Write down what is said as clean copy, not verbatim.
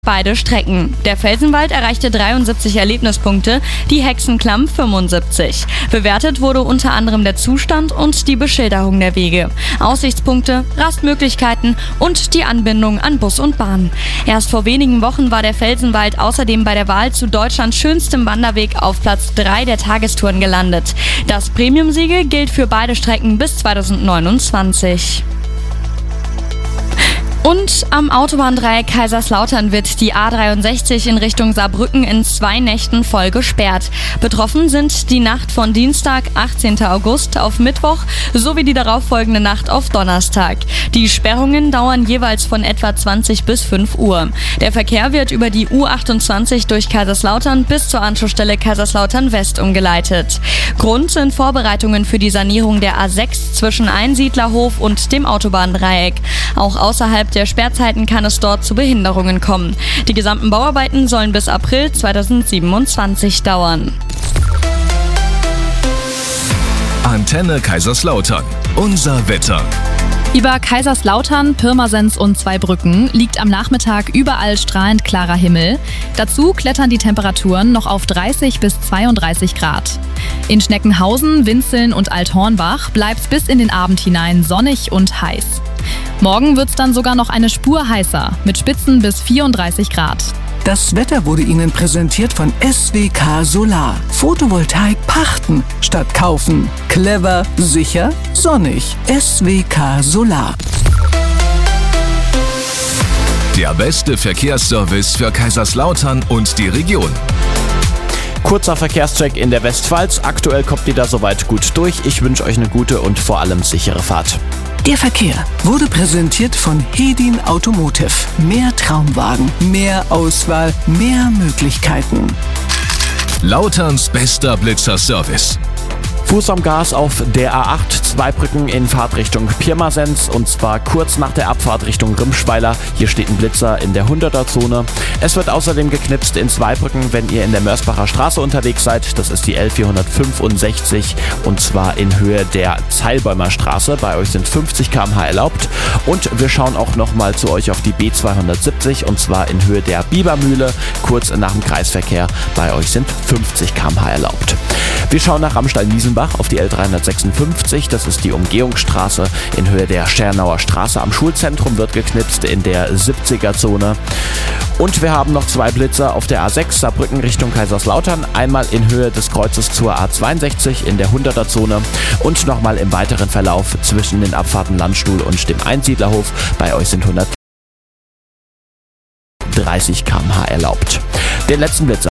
beide Strecken. Der Felsenwald erreichte 73 Erlebnispunkte, die Hexenklamm 75. Bewertet wurde unter anderem der Zustand und die Beschilderung der Wege, Aussichtspunkte, Rastmöglichkeiten und die Anbindung an Bus und Bahn. Erst vor wenigen Wochen war der Felsenwald außerdem bei der Wahl zu Deutschlands schönstem Wanderweg auf Platz 3 der Tagestouren gelandet. Das Premium-Siegel gilt für beide Strecken bis 2029. Und am Autobahndreieck Kaiserslautern wird die A63 in Richtung Saarbrücken in 2 Nächten voll gesperrt. Betroffen sind die Nacht von Dienstag, 18. August auf Mittwoch sowie die darauffolgende Nacht auf Donnerstag. Die Sperrungen dauern jeweils von etwa 20 bis 5 Uhr. Der Verkehr wird über die U28 durch Kaiserslautern bis zur Anschlussstelle Kaiserslautern West umgeleitet. Grund sind Vorbereitungen für die Sanierung der A6 zwischen Einsiedlerhof und dem Autobahndreieck. Auch außerhalb der Sperrzeiten kann es dort zu Behinderungen kommen. Die gesamten Bauarbeiten sollen bis April 2027 dauern. Antenne Kaiserslautern. Unser Wetter. Über Kaiserslautern, Pirmasens und Zweibrücken liegt am Nachmittag überall strahlend klarer Himmel. Dazu klettern die Temperaturen noch auf 30 bis 32 Grad. In Schneckenhausen, Winzeln und Althornbach bleibt es bis in den Abend hinein sonnig und heiß. Morgen wird's dann sogar noch eine Spur heißer, mit Spitzen bis 34 Grad. Das Wetter wurde Ihnen präsentiert von SWK Solar. Photovoltaik pachten statt kaufen. Clever, sicher, sonnig. SWK Solar. Der beste Verkehrsservice für Kaiserslautern und die Region. Kurzer Verkehrscheck in der Westpfalz. Aktuell kommt ihr da soweit gut durch. Ich wünsche euch eine gute und vor allem sichere Fahrt. Der Verkehr wurde präsentiert von Hedin Automotive. Mehr Traumwagen, mehr Auswahl, mehr Möglichkeiten. Lauterns bester Blitzerservice. Fuß am Gas auf der A8, Zweibrücken in Fahrtrichtung Pirmasens und zwar kurz nach der Abfahrt Richtung Rimschweiler. Hier steht ein Blitzer in der 100er-Zone. Es wird außerdem geknipst in Zweibrücken, wenn ihr in der Mörsbacher Straße unterwegs seid. Das ist die L465 und zwar in Höhe der Zeilbäumer Straße. Bei euch sind 50 km/h erlaubt. Und wir schauen auch nochmal zu euch auf die B270 und zwar in Höhe der Bibermühle, kurz nach dem Kreisverkehr. Bei euch sind 50 km/h erlaubt. Wir schauen nach Ramstein-Wiesenbach auf die L356, das ist die Umgehungsstraße in Höhe der Schernauer Straße. Am Schulzentrum wird geknipst in der 70er-Zone. Und wir haben noch 2 Blitzer auf der A6 Saarbrücken Richtung Kaiserslautern. Einmal in Höhe des Kreuzes zur A62 in der 100er-Zone und nochmal im weiteren Verlauf zwischen den Abfahrten Landstuhl und dem Einsiedlerhof. Bei euch sind 130 km/h erlaubt. Den letzten Blitzer